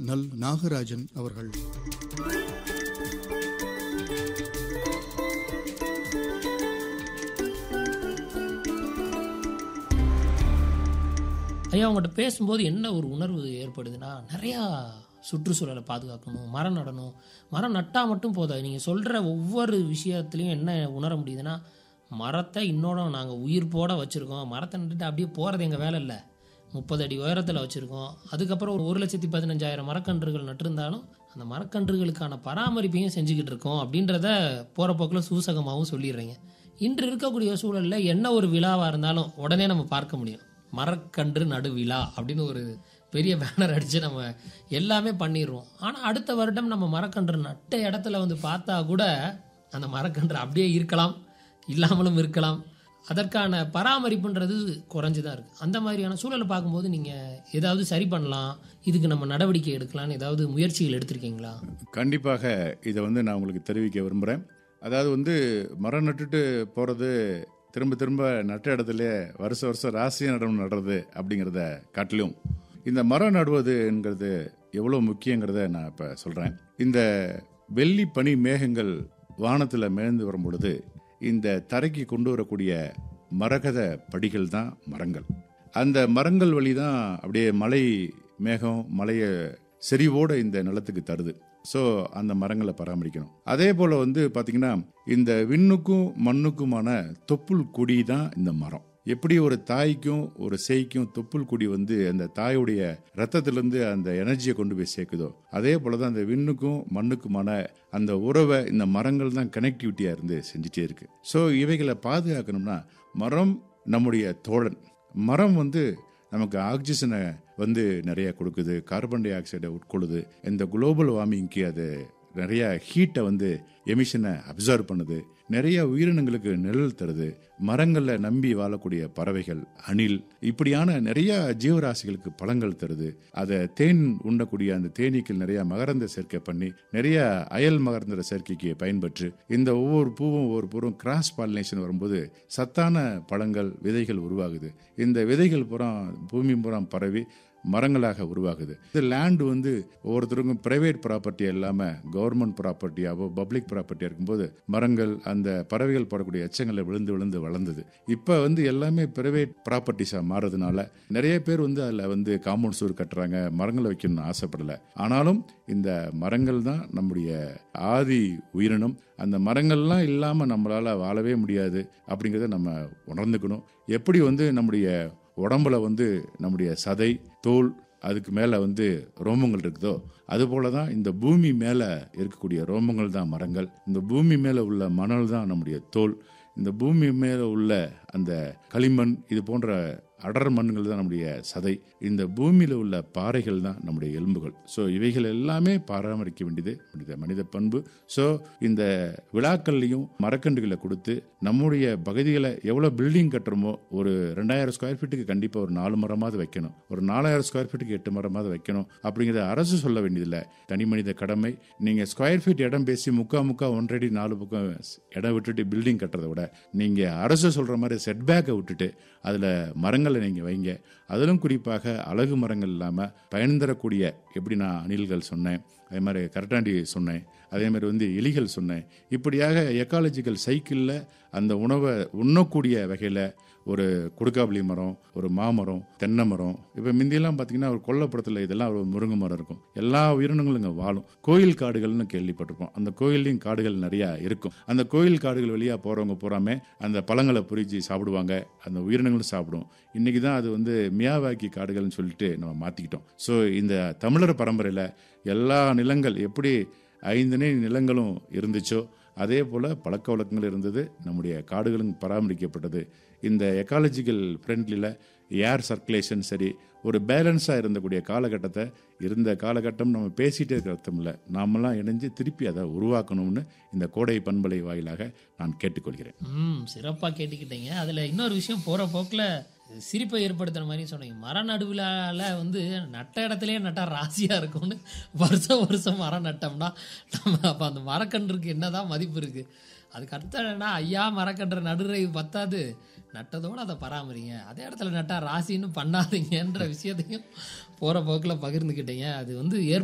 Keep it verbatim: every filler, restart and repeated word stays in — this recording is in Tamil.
நல் நாகராஜன் அவர்கள். ஐயா, அவங்ககிட்ட பேசும்போது என்ன ஒரு உணர்வு ஏற்படுதுன்னா, நிறையா சுற்றுச்சூழலை பாதுகாக்கணும், மரம் நடணும். மரம் நட்டால் மட்டும் போதாது. நீங்கள் சொல்கிற ஒவ்வொரு விஷயத்துலையும் என்ன உணர முடியுதுன்னா, மரத்தை இன்னொன்று நாங்கள் உயிர் போட வச்சுருக்கோம். மரத்தை நட்டுட்டு அப்படியே போகிறது எங்கள் வேலை இல்லை. முப்பது அடி உயரத்தில் வச்சுருக்கோம். அதுக்கப்புறம் ஒரு ஒரு லட்சத்தி பதினஞ்சாயிரம் மரக்கன்றுகள் நட்டிருந்தாலும் அந்த மரக்கன்றுகளுக்கான பராமரிப்பையும் செஞ்சுக்கிட்டு இருக்கோம் அப்படின்றத போகிற போக்கில் சூசகமாகவும் சொல்லிடுறீங்க. இன்று இருக்கக்கூடிய சூழலில் என்ன ஒரு விழாவாக இருந்தாலும் உடனே நம்ம பார்க்க முடியும். மரக்கன்று நடு விழா அப்படின்னு ஒரு பெரிய பேனர் அடித்து நம்ம எல்லாமே பண்ணிடுவோம். ஆனால் அடுத்த வருடம் நம்ம மரக்கன்று நட்ட இடத்துல வந்து பார்த்தா கூட அந்த மரக்கன்று அப்படியே இருக்கலாம், இல்லாமலும் இருக்கலாம். அதற்கான பராமரிப்புன்றது குறைஞ்சி தான் இருக்குது. அந்த மாதிரியான சூழலை பார்க்கும்போது நீங்கள் ஏதாவது சரி பண்ணலாம், இதுக்கு நம்ம நடவடிக்கை எடுக்கலான்னு ஏதாவது முயற்சிகள் எடுத்திருக்கீங்களா? கண்டிப்பாக இதை வந்து நான் உங்களுக்கு தெரிவிக்க விரும்புகிறேன். அதாவது வந்து மரம் நட்டுட்டு போகிறது, திரும்ப திரும்ப நட்ட இடத்துல வருஷ வருஷம் ராசிய நடம் நடுறது அப்படிங்கிறத காட்டிலும் இந்த மரம் நடுவதுங்கிறது எவ்வளோ முக்கியங்கிறத நான் இப்போ சொல்கிறேன். இந்த வெள்ளி பனி மேகங்கள் வானத்தில் மேய்ந்து வரும் பொழுது இந்த தரைக்கு கொண்டு வரக்கூடிய மரகத படிகள் தான் மரங்கள். அந்த மரங்கள் வழி தான் அப்படியே மலை மேகம் மலையை செறிவோடு இந்த நிலத்துக்கு தருது. ஸோ அந்த மரங்களை பராமரிக்கணும். அதே போல் வந்து பார்த்திங்கன்னா, இந்த விண்ணுக்கும் மண்ணுக்குமான தொப்புள் கொடி தான் இந்த மரம். எப்படி ஒரு தாய்க்கும் ஒரு சேய்க்கும் தொப்புள் கொடி வந்து அந்த தாயுடைய ரத்தத்திலேருந்து அந்த எனர்ஜியை கொண்டு போய் சேர்க்குதோ, அதே போல் தான் அந்த விண்ணுக்கும் மண்ணுக்குமான அந்த உறவை இந்த மரங்கள் தான் கனெக்டிவிட்டியாக இருந்து செஞ்சுட்டே இருக்கு. ஸோ இவைகளை பாதுகாக்கணும்னா மரம் நம்முடைய தோழன். மரம் வந்து நமக்கு ஆக்சிஜனை வந்து நிறைய கொடுக்குது, கார்பன் டை ஆக்சைடை உட்கொள்ளுது. இந்த குளோபல் வார்மிங்க்கு அது நிறைய ஹீட்டை வந்து எமிஷனை அப்சர்வ் பண்ணுது. நிறைய உயிரினங்களுக்கு நிழல் தருது. மரங்களில் நம்பி வாழக்கூடிய பறவைகள், அணில், இப்படியான நிறைய ஜீவராசிகளுக்கு பழங்கள் தருது. அதை தேன் உண்ணக்கூடிய அந்த தேனீக்கள் நிறைய மகரந்த சேர்க்கை பண்ணி நிறைய அயல் மகரந்த சேர்க்கைக்கு பயன்பெற்று இந்த ஒவ்வொரு பூவும் ஒவ்வொரு பூவும் கிராஸ் பாலினேஷன் வரும்போது சத்தான பழங்கள், விதைகள் உருவாகுது. இந்த விதைகள் புறம் பூமி புறம் பரவி மரங்களாக உருவாகுது. இந்த லேண்டு வந்து ஒவ்வொருத்தருக்கும் பிரைவேட் ப்ராப்பர்ட்டி இல்லாமல் கவர்மெண்ட் ப்ராப்பர்ட்டியாவோ பப்ளிக் ப்ராப்பர்ட்டியாக இருக்கும்போது மரங்கள் அந்த பறவைகள் போடக்கூடிய எச்சங்களை விழுந்து விழுந்து வளர்ந்தது. இப்போ வந்து எல்லாமே பிரைவேட் ப்ராப்பர்ட்டிஸாக மாறதுனால நிறைய பேர் வந்து அதில் வந்து காம்பவுண்ட் சுவர் கட்டுறாங்க, மரங்களை வைக்கணும்னு ஆசைப்படலை. ஆனாலும் இந்த மரங்கள் தான் நம்முடைய ஆதி உயிரினம். அந்த மரங்கள்லாம் இல்லாமல் நம்மளால் வாழவே முடியாது அப்படிங்கிறத நம்ம உணர்ந்துக்கணும். எப்படி வந்து நம்முடைய உடம்புல வந்து நம்முடைய சதை, தோல், அதுக்கு மேலே வந்து ரோமங்கள் இருக்குதோ, அதுபோல தான் இந்த பூமி மேலே இருக்கக்கூடிய ரோமங்கள் தான் மரங்கள். இந்த பூமி மேலே உள்ள மணல் தான் நம்முடைய தோல். இந்த பூமி மேலே உள்ள அந்த களிமண், இது போன்ற அடர் மண்கள் தான் நம்முடைய சதை. இந்த பூமியில் உள்ள பாறைகள் தான் நம்முடைய எலும்புகள். ஸோ இவைகள் எல்லாமே பராமரிக்க வேண்டியது மனித மனித பண்பு. ஸோ இந்த விழாக்கள்லையும் மரக்கன்றுகளை கொடுத்து நம்முடைய பகுதிகளை எவ்வளோ பில்டிங் கட்டுறோமோ, ஒரு ரெண்டாயிரம் ஸ்கொயர் ஃபீட்டுக்கு கண்டிப்பாக ஒரு நாலு மரமாவது வைக்கணும், ஒரு நாலாயிரம் ஸ்கொயர் ஃபீட்டுக்கு எட்டு மரமாவது வைக்கணும் அப்படிங்கிறத அரசு சொல்ல வேண்டியதில்லை, தனி மனித கடமை. நீங்கள் ஸ்கொயர் ஃபீட் இடம் பேசி முக்கா முக்கா ஒன்றரை நாலு பக்கம் இடம் விட்டுட்டு பில்டிங் கட்டுறதை விட நீங்கள் அரசு சொல்கிற மாதிரி செட்பேக்கை விட்டுட்டு அதில் மரங்கள் நீங்கள் வைங்க. அதிலும் குறிப்பாக அழகு மரங்கள் இல்லாமல் பயன் தரக்கூடிய, எப்படி நான் அணில்கள் சொன்னேன், அதே மாதிரி கரட்டாண்டி சொன்னேன், அதே மாதிரி வந்து எலிகள் சொன்னேன், இப்படியாக எக்காலஜிக்கல் சைக்கிளில் அந்த உணவை உண்ணக்கூடிய வகையில் ஒரு கொடுக்காப்புளி மரம், ஒரு மாமரம், தென்னை மரம். இப்போ முந்தியெல்லாம் பார்த்தீங்கன்னா ஒரு கொல்லப்புறத்தில் இதெல்லாம் ஒரு முருங்கை மரம் இருக்கும். எல்லா உயிரினங்களும் இங்கே வாழும். கோயில் காடுகள்னு கேள்விப்பட்டிருப்போம். அந்த கோயில்லையும் காடுகள் நிறையா இருக்கும். அந்த கோயில் காடுகள் வழியாக போகிறவங்க பூராமே அந்த பழங்களை பொறிச்சு சாப்பிடுவாங்க, அந்த உயிரினங்களும் சாப்பிடும். இன்றைக்கி தான் அது வந்து மியாவாக்கி காடுகள்னு சொல்லிட்டு நம்ம மாற்றிக்கிட்டோம். ஸோ இந்த தமிழர் பரம்பரையில் எல்லா நிலங்கள் எப்படி ஐந்தனை நிலங்களும் இருந்துச்சோ அதே போல் பழக்க வழக்கங்கள் இருந்தது. நம்முடைய காடுகளும் பராமரிக்கப்பட்டது. இந்த எக்காலஜிக்கல் ஃப்ரெண்ட்லியில் ஏர் சர்க்குலேஷன் சரி, ஒரு பேலன்ஸாக இருந்தக்கூடிய காலகட்டத்தை இருந்த காலகட்டம் நம்ம பேசிகிட்டே இருக்கிற அர்த்தம் இல்லை, நாமெல்லாம் இணைஞ்சு திருப்பி அதை உருவாக்கணும்னு இந்த கோடை பண்பலை வாயிலாக நான் கேட்டுக்கொள்கிறேன். ம் சிறப்பாக கேட்டுக்கிட்டீங்க. அதில் இன்னொரு விஷயம் போகிற போக்கில் சிரிப்பை ஏற்படுத்துகிற மாதிரி சொன்னீங்க. மர நடுவிலால் வந்து நட்ட இடத்துலையே நட்டால் ராசியாக இருக்கும்னு. வருஷம் வருஷம் மரம் நட்டோம்னா நம்ம அப்போ அந்த மரக்கன்றுக்கு என்ன தான் மதிப்பு இருக்குது? அதுக்கு அர்த்தம் என்னன்னா, ஐயா மரக்கன்று நடுரை பத்தாது, நட்டதோடு அதை பராமரிங்க, அதே இடத்துல நட்டால் ராசின்னு பண்ணாதீங்கன்ற விஷயத்தையும் போகிற போக்கில் பகிர்ந்துக்கிட்டீங்க. அது வந்து ஏற்ப